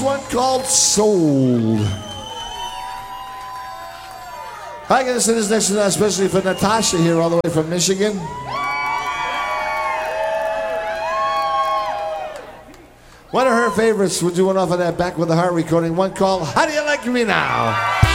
one called Sold. I gotta send this next one especially for Natasha here, all the way from Michigan. One of her favorites, we'll do one off of that Back with the Heart recording, one called How Do You Like Me Now?